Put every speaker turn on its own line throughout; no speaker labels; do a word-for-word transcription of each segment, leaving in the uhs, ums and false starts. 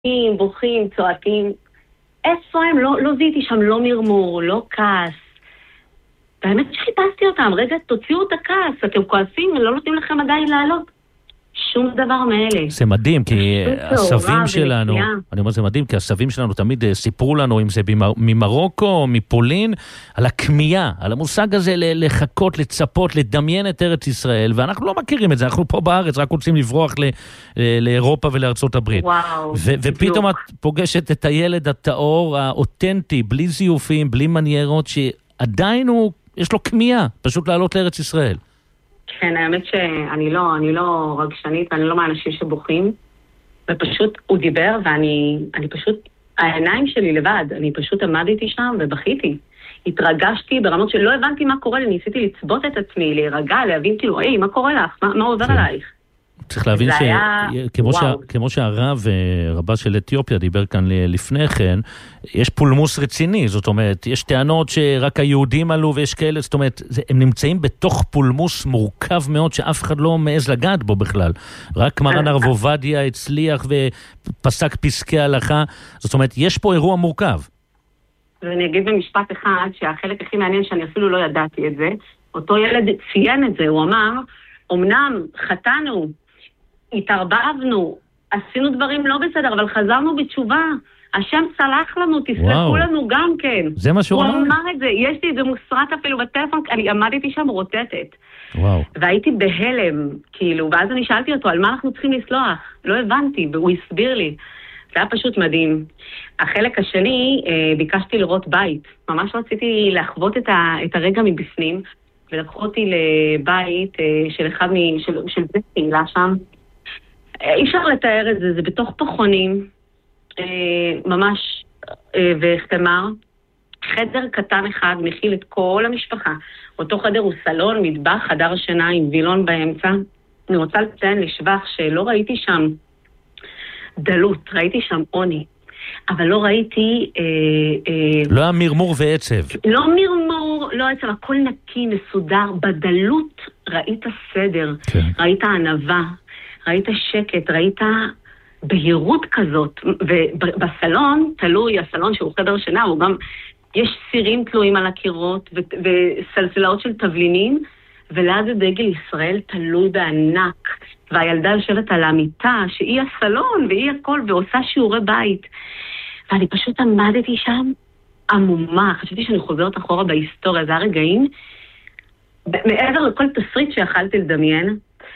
צוחקים, בוכים, צועקים. איפה הם? לא, לא זיהיתי שם לא מרמור, לא כעס. באמת שחיפשתי אותם, רגע, תוציאו את הכעס, אתם כועסים ולא נותנים לכם עדיין לעלות. שום דבר מאלה.
זה מדהים, כי הסבים שלנו, אני אומר זה מדהים, כי הסבים שלנו תמיד סיפרו לנו, אם זה ממרוקו או מפולין, על הכמיהה, על המושג הזה לחכות, לצפות, לדמיין את ארץ ישראל, ואנחנו לא מכירים את זה, אנחנו פה בארץ, רק רוצים לברוח לאירופה ולארצות הברית.
וואו.
ופתאום את פוגשת את הילד הטהור, האותנטי, בלי זיופים, בלי מניירות, שעדיין הוא, יש לו כמיהה, פשוט לעלות לארץ ישראל.
כן, האמת שאני לא, אני לא רגשנית, אני לא מהאנשים שבוכים, ופשוט הוא דיבר, ואני אני פשוט, העיניים שלי לבד, אני פשוט עמדתי שם ובכיתי. התרגשתי ברמות שלא הבנתי מה קורה לי, ניסיתי לצבות את עצמי, להירגע, להבין כאילו, היי, מה קורה לך? מה, מה עובר עלייך?
צריך להבין שכמו שהרב, רבה של אתיופיה דיבר כאן לפני כן, יש פולמוס רציני, זאת אומרת, יש טענות שרק היהודים עלו ויש כאלה, זאת אומרת, הם נמצאים בתוך פולמוס מורכב מאוד שאף אחד לא מעז לגעת בו בכלל. רק מרן הרב עובדיה הצליח ופסק פסקי הלכה, זאת אומרת, יש פה אירוע מורכב.
ואני אגיד במשפט אחד שהחלק הכי מעניין שאני אפילו לא ידעתי את זה, אותו ילד ציין את זה, הוא אמר, אמנם חטאנו, התערבבנו, עשינו דברים לא בסדר, אבל חזרנו בתשובה. השם סלח לנו, תסלחו לנו גם כן.
זה מה שהוא אמר?
הוא אמר את זה, יש לי את זה מוסרט אפילו בטלפון, אני עמדתי שם רוטטת.
וואו.
והייתי בהלם, כאילו, ואז אני שאלתי אותו, על מה אנחנו צריכים לסלוח? לא הבנתי, והוא הסביר לי. זה היה פשוט מדהים. החלק השני, ביקשתי לראות בית. ממש רציתי לחוות את, ה, את הרגע מבפנים, ולקחו אותי לבית של אחד מ... של, של בית קהילה שם. אי אפשר לתאר את זה, זה בתוך פחונים, ממש, וחתמר, חדר קטן אחד מכיל את כל המשפחה. אותו חדר הוא סלון, מטבח, חדר שינה עם וילון באמצע. אני רוצה לציין לשבח שלא ראיתי שם דלות, ראיתי שם עוני. אבל לא ראיתי... אה, אה,
לא היה מרמור ועצב.
לא מרמור, לא עצב, הכל נקי, מסודר. בדלות ראית סדר, כן. ראית ענווה, ראית שקט, ראית בהירות כזאת. ובסלון, תלוי, הסלון שהוא חדר שינה, הוא גם... יש סירים תלויים על הקירות ו- וסלסלאות של תבלינים, וליד דגל ישראל תלוי בענק. והילדה יושבת על המיטה, שהיא הסלון, והיא הכל, ועושה שיעורי בית. ואני פשוט עמדתי שם עמומה, חשבתי שאני חוזרת אחורה בהיסטוריה, זה הרגעים, מעבר לכל תסריט שיכלתי לדמיין,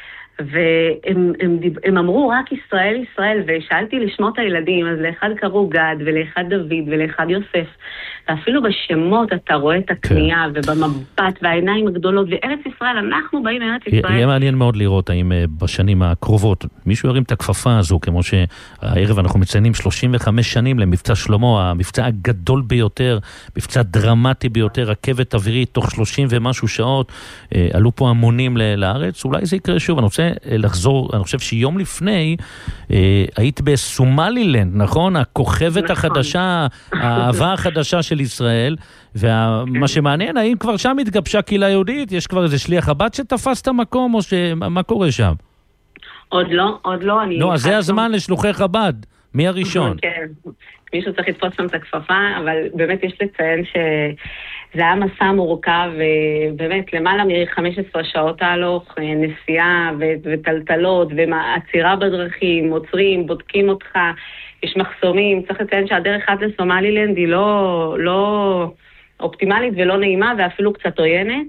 והם הם, הם אמרו רק ישראל, ישראל, ושאלתי לשמות הילדים, אז לאחד קראו גד, ולאחד דוד, ולאחד יוסף, ואפילו בשמות אתה רואה את הקנייה, כן. ובמבט, והעיניים הגדולות, וארץ ישראל, אנחנו באים מארץ ישראל.
יהיה מעניין מאוד לראות האם בשנים הקרובות, מישהו ירים את הכפפה הזו, כמו שהערב אנחנו מציינים שלושים וחמש שנים למבצע שלמה, המבצע הגדול ביותר, מבצע דרמטי ביותר, רכבת אווירית, תוך שלושים ומשהו שעות, עלו פה המונים לארץ, אולי זה יקרה שוב, אני רוצה לחזור, אני חושב שיום לפני, היית בסומלילנד, נכון? הכוכבת החדשה, האהבה החדשה של ישראל, ומה שמעניין, האם כבר שם התגבשה קהילה יהודית? יש כבר איזה שליח הבת שתפס את המקום, או שמה קורה שם?
עוד לא, עוד לא.
לא, אז זה הזמן לשלוחי חב"ד. מי הראשון?
כן, מישהו צריך לתפוס שם את הכפפה, אבל באמת יש לציין שזה היה מסע מורכב, ובאמת למעלה מ-חמש עשרה שעות הלוך, נסיעה וטלטלות, ועצירה בדרכים, עוצרים, בודקים אותך, יש מחסומים, צריך לציין שהדרך עד לסומלילנד היא לא, לא אופטימלית ולא נעימה, ואפילו קצת עוינת.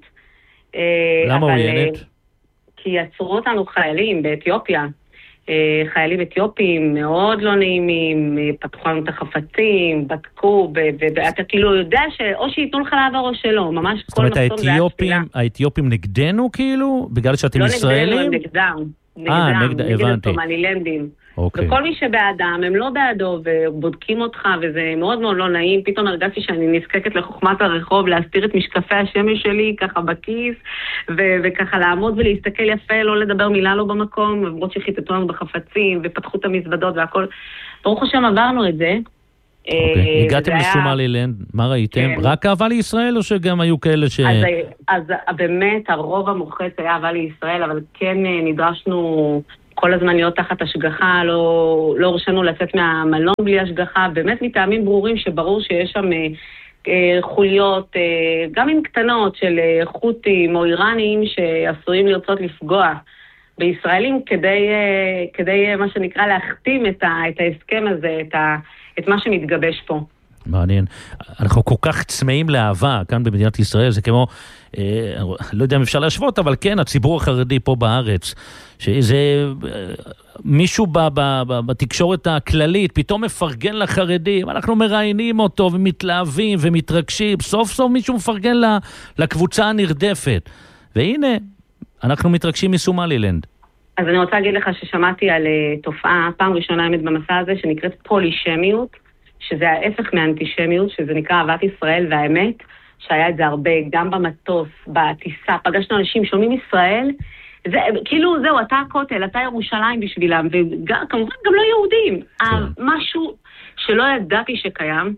למה עוינת?
כי יצרו אותנו חיילים באתיופיה, חיילים אתיופיים מאוד לא נעימים, פתחו לנו את החפצים, בדקו, ואתה כאילו יודע שאו שיתנו לך לעבור או שלא, ממש כל מחסום זה התפילה.
האתיופים נגדנו כאילו? בגלל שאתם ישראלים?
לא נגדנו, הם נגדם, נגדם, נגד הסומלילנדים.
Okay.
וכל מי שבאדם, הם לא בעדו ובודקים אותך, וזה מאוד מאוד לא נעים. פתאום הרגשתי שאני נזקקת לחוכמת הרחוב, להסתיר את משקפי השמש שלי ככה בכיס, ו- וככה לעמוד ולהסתכל יפה, לא לדבר מילה לא במקום, למרות שחיטטו לנו בחפצים, ופתחו את המזוודות והכל. ברוך השם עברנו את זה.
Okay. הגעתם לסומלילנד, מה ראיתם? כן. רק אהבה לישראל או שגם היו כאלה ש...
אז, אז באמת הרוב המוחץ היה אהבה לישראל, אבל כן נדרשנו... כל הזמן להיות תחת השגחה, לא, לא רשנו לצאת מהמלון בלי השגחה, באמת מטעמים ברורים שברור שיש שם אה, חוליות, אה, גם עם קטנות של אה, חותים או איראנים שעשויים לרצות לפגוע בישראלים כדי, אה, כדי אה, מה שנקרא להחתים את, ה, את ההסכם הזה, את, ה, את מה שמתגבש פה.
מעניין. אנחנו כל כך צמאים לאהבה כאן במדינת ישראל, זה כמו, אה, לא יודע אם אפשר להשוות, אבל כן, הציבור החרדי פה בארץ, שזה אה, מישהו ב, ב, ב, בתקשורת הכללית, פתאום מפרגן לחרדים, אנחנו מראיינים אותו ומתלהבים ומתרגשים, סוף סוף מישהו מפרגן לה, לקבוצה הנרדפת. והנה, אנחנו מתרגשים מסומלילנד.
אז אני רוצה להגיד לך ששמעתי על uh, תופעה, פעם ראשונה אמת במסע הזה, שנקראת פולישמיות, שזה ההפך מאנטישמיות, שזה נקרא אהבת ישראל והאמת, שהיה את זה הרבה, גם במטוס, בטיסה, פגשנו אנשים שומעים ישראל, זה, כאילו זהו, אתה הכותל, אתה ירושלים בשבילם, וכמובן גם לא יהודים, כן. משהו שלא ידעתי שקיים,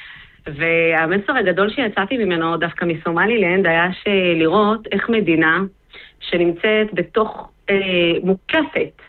והמסר הגדול שיצאתי ממנו דווקא מסומלילנד, היה לראות איך מדינה שנמצאת בתוך אה, מוקפת,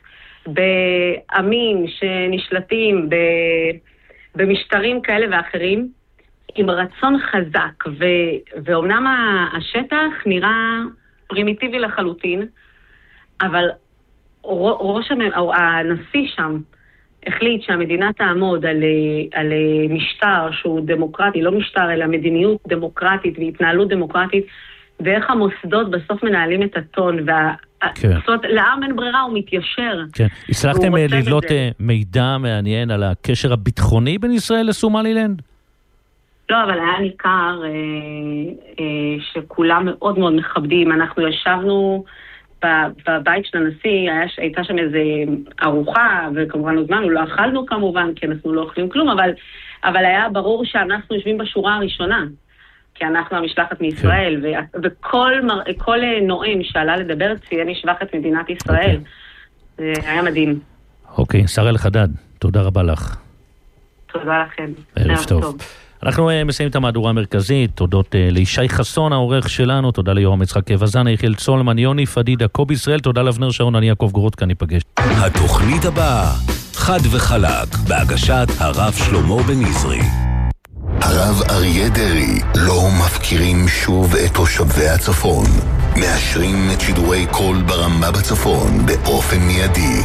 בעמים שנשלטים ב... במשטרים כאלה ואחרים, עם רצון חזק, ו... ואומנם השטח נראה פרימיטיבי לחלוטין, אבל ראש הנשיא שם החליט שהמדינה תעמוד על, על משטר שהוא דמוקרטי, לא משטר, אלא מדיניות דמוקרטית והתנהלות דמוקרטית, ואיך המוסדות בסוף מנהלים את הטון, וה... כן. זאת אומרת, לעם אין ברירה, הוא מתיישר. כן.
הצלחתם לדלות מידע מעניין על הקשר הביטחוני בין ישראל לסומלילנד?
לא, אבל היה ניכר אה, אה, שכולם מאוד מאוד מכבדים. אנחנו ישבנו בבית של הנשיא, היה, הייתה שם איזו ארוחה, וכמובן הזמן, לא אכלנו כמובן, כי אנחנו לא אוכלים כלום, אבל, אבל היה ברור שאנחנו יושבים בשורה הראשונה. כי אנחנו המשלחת מישראל, ו- וכל מר- כל נואם שעלה לדבר ציין ישבח את מדינת ישראל. זה היה מדהים.
אוקיי, שראל חדד, תודה רבה לך.
תודה לכם.
ערב טוב. אנחנו מסיימים את המהדורה המרכזית, תודות לישי חסון, העורך שלנו, תודה ליורם יצחק וזן, יחיאל צולמן, יוני פדידה, קובי ישראל, תודה לבנר שרון, אני יעקב גורודקה, ניפגש.
התוכנית הבאה, חד וחלק, בהגשת הרב שלמה בן עזרי.
הרב אריה דרעי, לא מפקירים שוב את תושבי הצפון. מאשרים את שידורי קול ברמה בצפון באופן מיידי.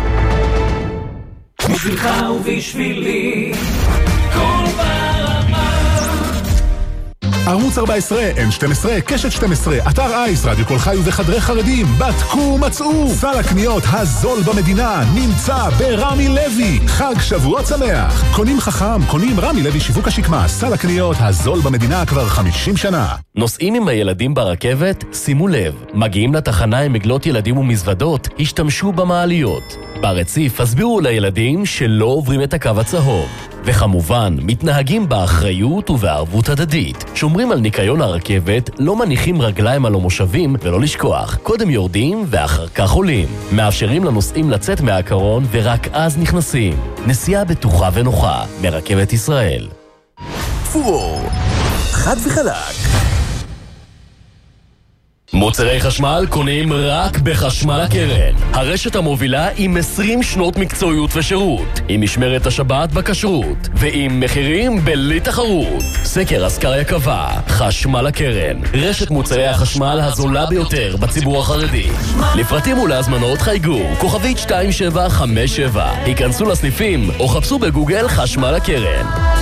בשבילך ובשבילי, קול ברמה.
ערוץ ארבע עשרה, אן שתים עשרה, קשת שתים עשרה, אתר אייס, רדיו כל חי ובחדרי חרדים, בדקו מצאו. סל הקניות הזול במדינה נמצא ברמי לוי. חג שבועות שמח. קונים חכם, קונים רמי לוי שיווק השקמה. סל הקניות הזול במדינה כבר חמישים שנה.
נוסעים עם הילדים ברכבת? שימו לב, מגיעים לתחנה עם מגלות ילדים ומזוודות, השתמשו במעליות. ברציף הסבירו לילדים שלא עוברים את הקו הצהוב. וכמובן, מתנהגים באחריות ובערבות הדדית. שומרים על ניקיון הרכבת, לא מניחים רגליים על המושבים, ולא לשכוח, קודם יורדים ואחר כך עולים. מאפשרים לנוסעים לצאת מהקרון ורק אז נכנסים. נסיעה בטוחה ונוחה מרכבת ישראל.
פור, חד וחלק.
מוצרי חשמל קונים רק בחשמל הקרן. הרשת המובילה עם עשרים שנות מקצועיות ושירות, עם משמרת השבת בכשרות, ועם מחירים בלי תחרות. סקר אסקריה קבע, חשמל הקרן, רשת מוצרי החשמל הזולה ביותר בציבור החרדי. לפרטים ולהזמנות חייגו, כוכבית שתיים שבע חמש שבע. היכנסו לסניפים או חפשו בגוגל חשמל הקרן.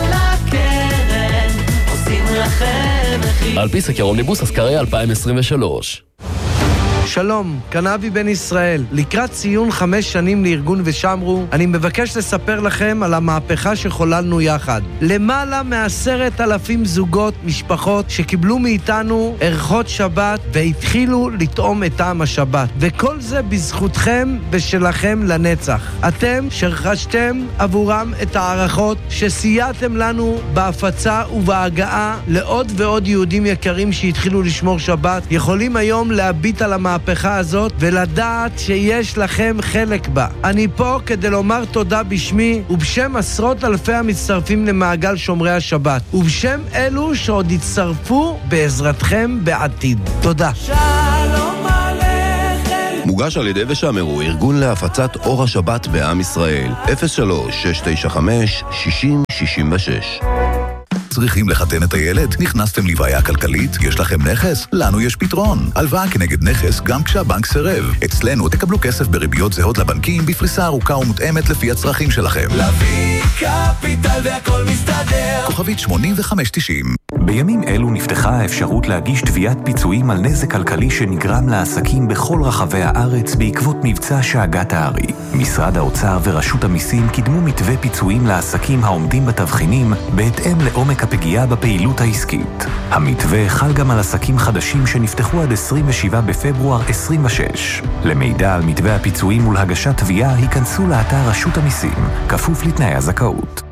על פי סקר אומניבוס אסקריה אלפיים עשרים ושלוש.
שלום, כאן אבי בן ישראל. לקראת ציון חמש שנים לארגון ושמרו, אני מבקש לספר לכם על המהפכה שחוללנו יחד. למעלה מעשרת אלפים זוגות, משפחות, שקיבלו מאיתנו ערכות שבת והתחילו לטעום את טעם השבת. וכל זה בזכותכם ושלכם לנצח. אתם שרכשתם עבורם את הערכות שסייעתם לנו בהפצה ובהגעה לעוד ועוד יהודים יקרים שהתחילו לשמור שבת, יכולים היום להביט על המהפכה המהפכה הזאת ולדעת שיש לכם חלק בה. אני פה כדי לומר תודה בשמי ובשם עשרות אלפי המצטרפים למעגל שומרי השבת ובשם אלו שעוד יצטרפו בעזרתכם בעתיד. תודה.
שלום עליכם
מוגש על ידי ושמרו, ארגון להפצת אור השבת בעם ישראל. אפס שלוש שש תשע חמש שישים שישים ושש.
צריכים לחתן את הילד? נכנסתם לבעיה כלכלית? יש לכם נכס? לנו יש פתרון. הלוואה כנגד נכס גם כשהבנק סירב. אצלנו תקבלו כסף בריביות זהות לבנקים בפריסה ארוכה ומותאמת לפי הצרכים שלכם.
להביא קפיטל והכל מסתדר.
כוכבית שמונים וחמש תשעים.
בימים אלו נפתחה האפשרות להגיש תביעת פיצויים על נזק כלכלי שנגרם לעסקים בכל רחבי הארץ בעקבות מבצע שאגת הארי. משרד האוצר ורשות המיסים קידמו מתווה פיצויים לעסקים העומדים בתבחינים בהתאם לעומק הפגיעה בפעילות העסקית. המתווה חל גם על עסקים חדשים שנפתחו עד עשרים ושבעה בפברואר עשרים ושש. למידע על מתווה הפיצויים ולהגשת תביעה היכנסו לאתר רשות המיסים, כפוף לתנאי הזכאות.